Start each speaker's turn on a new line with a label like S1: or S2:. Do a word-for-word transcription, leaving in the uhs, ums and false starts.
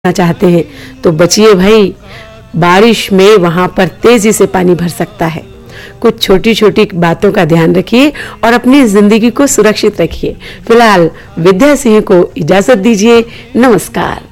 S1: चाहते हैं तो बचिए भाई, बारिश में वहां पर तेजी से पानी भर सकता है। कुछ छोटी छोटी बातों का ध्यान रखिए और अपनी जिंदगी को सुरक्षित रखिए। फिलहाल विद्या सिंह को इजाजत दीजिए। नमस्कार।